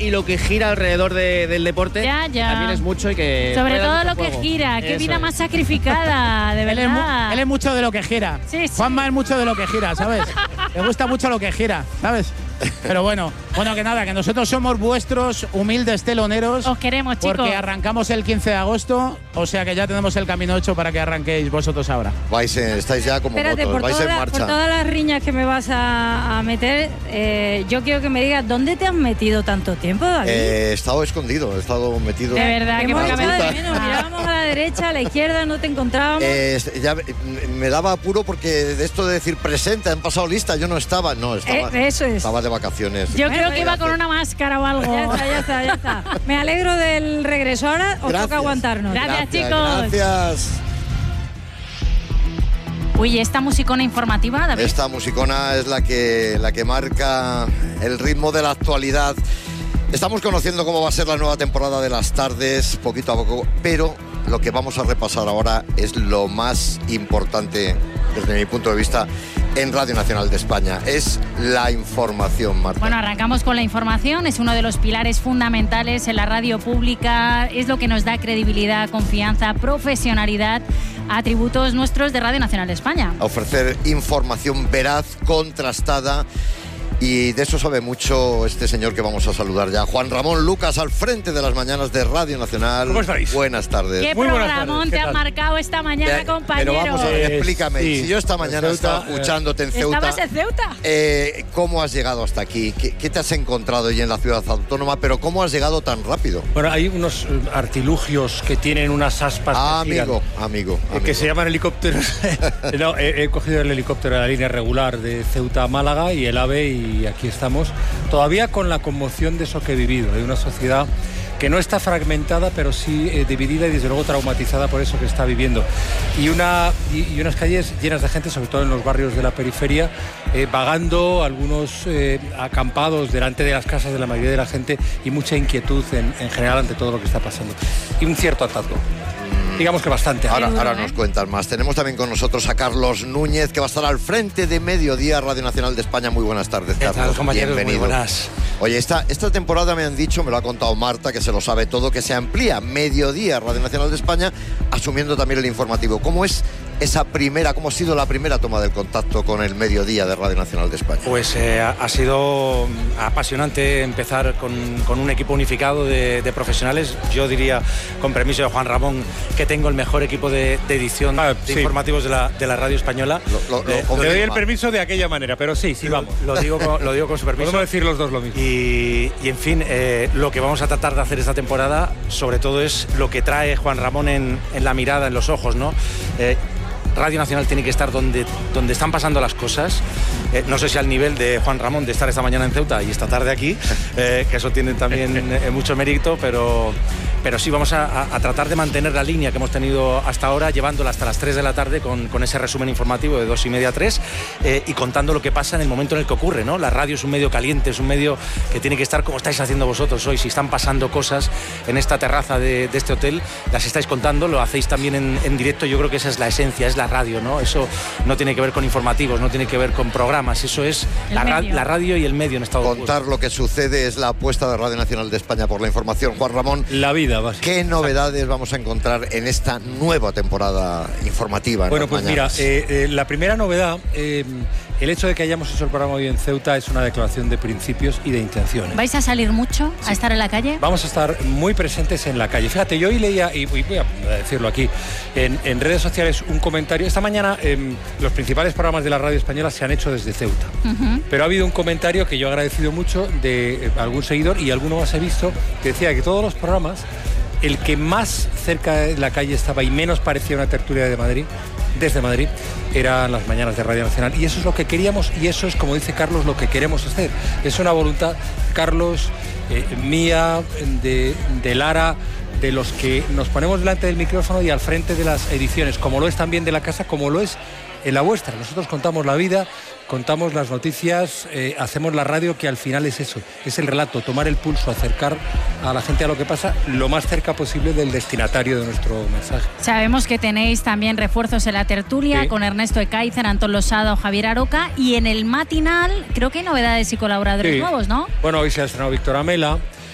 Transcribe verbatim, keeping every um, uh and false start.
y lo que gira alrededor de, del deporte ya, ya. también es mucho y que... Sobre todo lo que gira, qué vida es. más sacrificada, de verdad. Él es, mu- él es mucho de lo que gira. Sí, sí. Juanma es mucho de lo que gira, ¿sabes? Le gusta mucho lo que gira, ¿sabes? Pero bueno, bueno que nada, que nosotros somos vuestros humildes teloneros. Os queremos, chicos. Porque arrancamos el quince de agosto, o sea que ya tenemos el camino hecho para que arranquéis vosotros ahora. Vais, eh, estáis ya como Espérate, motos, por, vais en toda, marcha. por todas las riñas que me vas a, a meter, eh, yo quiero que me digas, ¿dónde te has metido tanto tiempo, David? Eh, he estado escondido, he estado metido. De verdad, que hemos poca echado de vez. menos, mirábamos a la derecha, a la izquierda, no te encontrábamos. Eh, ya me daba apuro porque de esto de decir presente, han pasado lista, yo no estaba, no, estaba, Eh, eso es. estaba de vacaciones. Yo Bueno, creo que iba gracias. con una máscara o algo. Ya está, ya está, ya está. Me alegro del regreso. Ahora os Gracias. toca aguantarnos. Gracias, chicos. Gracias. Uy, esta musicona informativa, David. Esta musicona es la que, la que marca el ritmo de la actualidad. Estamos conociendo cómo va a ser la nueva temporada de las tardes, poquito a poco, pero lo que vamos a repasar ahora es lo más importante, desde mi punto de vista, en Radio Nacional de España. Es la información, Marta. Bueno, arrancamos con la información. Es uno de los pilares fundamentales en la radio pública. Es lo que nos da credibilidad, confianza, profesionalidad, atributos nuestros de Radio Nacional de España. A ofrecer información veraz, contrastada. Y de eso sabe mucho este señor que vamos a saludar ya. Juan Ramón Lucas, al frente de las mañanas de Radio Nacional. ¿Cómo estáis? Buenas tardes. ¿Qué Muy buenas programón tardes, ¿qué te tal? has marcado esta mañana, Pero compañero? vamos a ver, Eh, explícame. sí, Si yo esta mañana Ceuta, estaba escuchándote en Ceuta, ¿Estabas en Ceuta? eh, ¿cómo has llegado hasta aquí? ¿Qué, qué te has encontrado hoy en la ciudad autónoma? Pero ¿cómo has llegado tan rápido? Bueno, hay unos eh, artilugios que tienen unas aspas Ah, que, giran, amigo, amigo, eh, amigo. que se llaman helicópteros. No, he, he cogido el helicóptero de la línea regular de Ceuta a Málaga y el AVE, y aquí estamos. Todavía con la conmoción de eso que he vivido, de una sociedad que no está fragmentada, pero sí eh, dividida y desde luego traumatizada por eso que está viviendo. Y, una, y, y unas calles llenas de gente, sobre todo en los barrios de la periferia, eh, vagando, algunos eh, acampados delante de las casas de la mayoría de la gente, y mucha inquietud en, en general ante todo lo que está pasando. Y un cierto hartazgo. Digamos que bastante. Ahora, duro, ahora ¿eh? nos cuentan más. Tenemos también con nosotros a Carlos Núñez, que va a estar al frente de Mediodía Radio Nacional de España. Muy buenas tardes, ¿Qué Carlos. tal, compañeros? Bienvenido. Muy buenas. Oye, esta, esta temporada me han dicho, me lo ha contado Marta, que se lo sabe todo, que se amplía Mediodía Radio Nacional de España, asumiendo también el informativo. ¿Cómo es esa primera, cómo ha sido la primera toma del contacto con el Mediodía de Radio Nacional de España? Pues eh, ha, ha sido apasionante empezar con, con un equipo unificado de, de profesionales. Yo diría, con permiso de Juan Ramón, que tengo el mejor equipo de, de edición Ah, de sí. informativos de la, de la radio española. Lo- lo- Eh, lo- Te doy el confirma. permiso de aquella manera, pero sí, sí, vamos. Lo digo con, lo digo con su permiso. Podemos decir los dos lo mismo. Y, y, en fin, eh, lo que vamos a tratar de hacer esta temporada, sobre todo, es lo que trae Juan Ramón en, en la mirada, en los ojos, ¿no? Eh, Radio Nacional tiene que estar donde, donde están pasando las cosas. Eh, no sé si al nivel de Juan Ramón de estar esta mañana en Ceuta y esta tarde aquí, eh, que eso tiene también eh, mucho mérito, pero, pero sí vamos a, a, a tratar de mantener la línea que hemos tenido hasta ahora, llevándola hasta las tres de la tarde con, con ese resumen informativo de dos y media a tres, eh, y contando lo que pasa en el momento en el que ocurre, ¿no? La radio es un medio caliente, es un medio que tiene que estar como estáis haciendo vosotros hoy. Si están pasando cosas en esta terraza de, de este hotel, las estáis contando, lo hacéis también en, en directo. Yo creo que esa es la esencia, es la radio, ¿no? Eso no tiene que ver con informativos, no tiene que ver con programas, eso es la, ra la radio y el medio en estado de Contar lo que sucede es la apuesta de Radio Nacional de España por la información. Juan Ramón, La vida, básicamente. ¿qué novedades vamos a encontrar en esta nueva temporada informativa? en Bueno, las pues mañanas? mira, eh, eh, la primera novedad, eh, el hecho de que hayamos hecho el programa hoy en Ceuta es una declaración de principios y de intenciones. ¿Vais a salir mucho a estar en la calle? Vamos a estar muy presentes en la calle. Fíjate, yo hoy leía, y voy a decirlo aquí, en, en redes sociales un comentario. Esta mañana eh, los principales programas de la radio española se han hecho desde Ceuta. Uh-huh. Pero ha habido un comentario que yo he agradecido mucho de eh, algún seguidor, y alguno más he visto, que decía que todos los programas, el que más cerca de la calle estaba y menos parecía una tertulia de Madrid, desde Madrid, eran las mañanas de Radio Nacional. Y eso es lo que queríamos, y eso es, como dice Carlos, lo que queremos hacer. Es una voluntad, Carlos, eh, mía, de, de Lara, de los que nos ponemos delante del micrófono y al frente de las ediciones, como lo es también de la casa, como lo es en la vuestra. Nosotros contamos la vida, contamos las noticias, eh, hacemos la radio, que al final es eso, es el relato, tomar el pulso, acercar a la gente a lo que pasa lo más cerca posible del destinatario de nuestro mensaje. Sabemos que tenéis también refuerzos en la tertulia, sí, con Ernesto Ekaizer, Antón Losada o Javier Aroca, y en el matinal creo que hay novedades y colaboradores, sí, nuevos, ¿no? Bueno, hoy se ha estrenado Víctor Amela,